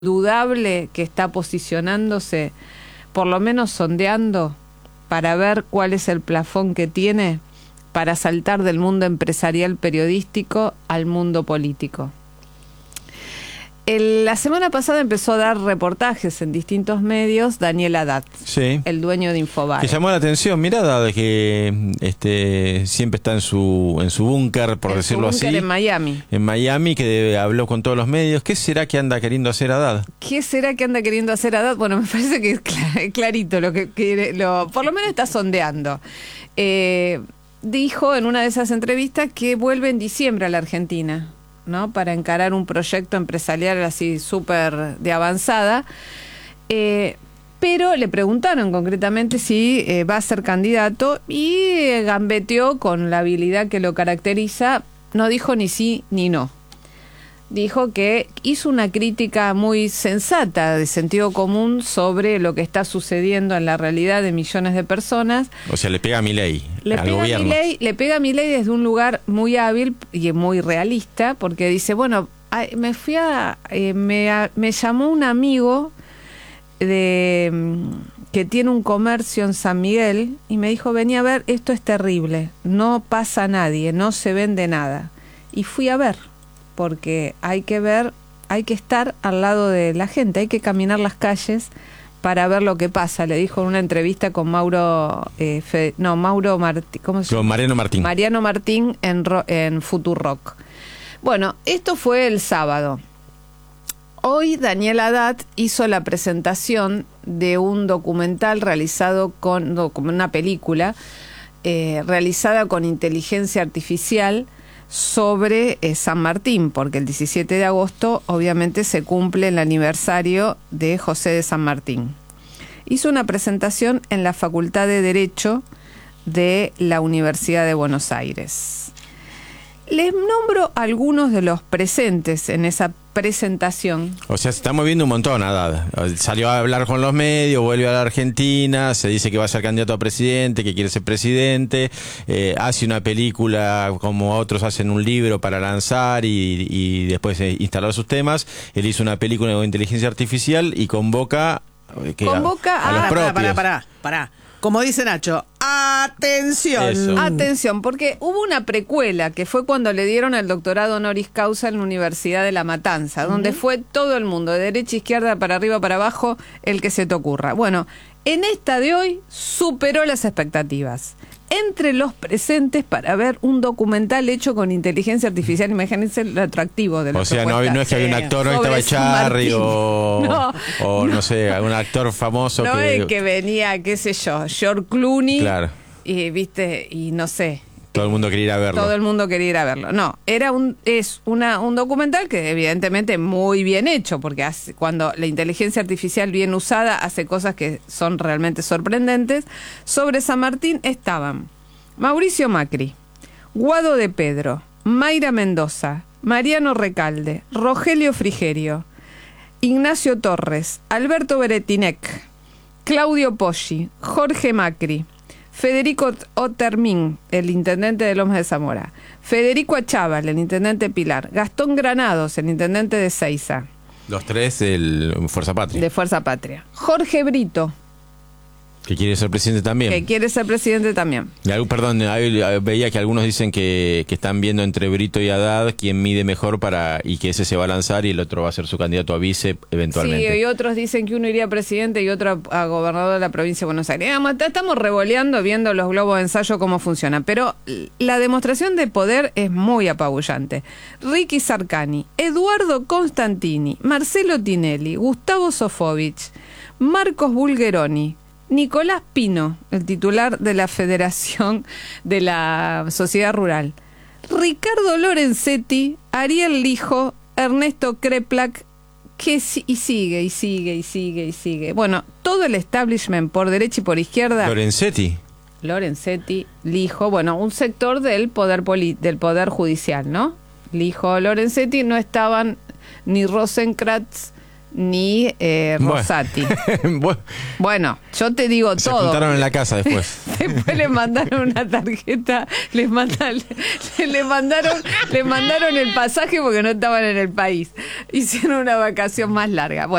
dudable que está posicionándose, por lo menos sondeando, para ver cuál es el plafón que tiene para saltar del mundo empresarial periodístico al mundo político. La semana pasada empezó a dar reportajes en distintos medios Daniel Haddad, sí, el dueño de Infobae. Que llamó la atención, mirá, Haddad, que siempre está en su búnker, por decirlo así. En Miami. En Miami, que habló con todos los medios. ¿Qué será que anda queriendo hacer Haddad? ¿Qué será que anda queriendo hacer Haddad? Bueno, me parece que es clarito lo que quiere, por lo menos está sondeando. Dijo en una de esas entrevistas que vuelve en diciembre a la Argentina, ¿no? Para encarar un proyecto empresarial así súper de avanzada. Pero le preguntaron concretamente si va a ser candidato y gambeteó con la habilidad que lo caracteriza. No dijo ni sí ni no. Dijo que hizo una crítica muy sensata, de sentido común, sobre lo que está sucediendo en la realidad de millones de personas. O sea, le pega a Milei, al gobierno. Le pega a Milei desde un lugar muy hábil y muy realista, porque dice, bueno, me llamó un amigo que tiene un comercio en San Miguel y me dijo, vení a ver, esto es terrible, no pasa nadie, no se vende nada. Y fui a ver, porque hay que estar al lado de la gente, hay que caminar las calles para ver lo que pasa, le dijo en una entrevista con Mariano Martín. Mariano Martín en Futurock. Bueno, esto fue el sábado. Hoy Daniel Haddad hizo la presentación de un documental realizado como una película realizada con inteligencia artificial sobre San Martín, porque el 17 de agosto obviamente se cumple el aniversario de José de San Martín. Hizo una presentación en la Facultad de Derecho de la Universidad de Buenos Aires. Les nombro algunos de los presentes en esa presentación. O sea, se está moviendo un montón, Haddad. Salió a hablar con los medios, vuelve a la Argentina, se dice que va a ser candidato a presidente, que quiere ser presidente, hace una película como otros hacen un libro para lanzar y después instalar sus temas. Él hizo una película con inteligencia artificial y convoca a los propios. Pará. Como dice Nacho, ¡atención! Eso. Atención, porque hubo una precuela que fue cuando le dieron el doctorado honoris causa en la Universidad de La Matanza, donde fue todo el mundo, de derecha, izquierda, para arriba, para abajo, el que se te ocurra. Bueno, en esta de hoy superó las expectativas. Entre los presentes para ver un documental hecho con inteligencia artificial, imagínense lo atractivo de la propuesta. O sea, no es que hay un actor, no estaba Echarri o no sé, algún actor famoso no es que venía, qué sé yo, George Clooney, claro, y no sé. Todo el mundo quería ir a verlo. Todo el mundo quería ir a verlo. No, es un documental que evidentemente muy bien hecho, porque cuando la inteligencia artificial bien usada hace cosas que son realmente sorprendentes. Sobre San Martín estaban Mauricio Macri, Guado de Pedro, Mayra Mendoza, Mariano Recalde, Rogelio Frigerio, Ignacio Torres, Alberto Beretinec, Claudio Poggi, Jorge Macri, Federico Otermín, el intendente de Lomas de Zamora, Federico Achával, el intendente de Pilar, Gastón Granados, el intendente de Seiza. Los tres de Fuerza Patria. De Fuerza Patria. Jorge Brito. Que quiere ser presidente también. Perdón, veía que algunos dicen que están viendo entre Brito y Haddad quién mide mejor y que ese se va a lanzar y el otro va a ser su candidato a vice eventualmente. Sí, y otros dicen que uno iría a presidente y otro a gobernador de la provincia de Buenos Aires. Estamos revoleando, viendo los globos de ensayo cómo funcionan, pero la demostración de poder es muy apabullante. Ricky Sarcani, Eduardo Constantini, Marcelo Tinelli, Gustavo Sofovich, Marcos Bulgeroni, Nicolás Pino, el titular de la Federación de la Sociedad Rural, Ricardo Lorenzetti, Ariel Lijo, Ernesto Kreplak, y sigue. Bueno, todo el establishment por derecha y por izquierda. Lorenzetti, Lijo, bueno, un sector del poder judicial, ¿no? Lijo, Lorenzetti, no estaban ni Rosenkrantz ni Rosati. Bueno, Bueno, yo te digo se todo. juntaron en la casa después. Después le mandaron una tarjeta, le mandaron el pasaje porque no estaban en el país. Hicieron una vacación más larga. Bueno,